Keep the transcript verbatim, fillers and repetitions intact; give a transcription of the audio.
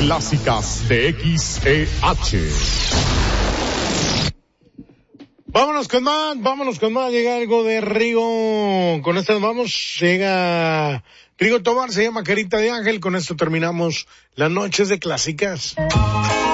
Clásicas de X E H. Vámonos con más, vámonos con más. Llega algo de Rigo. Con esto nos vamos. Llega Rigo Tobar, se llama Carita de Ángel. Con esto terminamos las noches de Clásicas.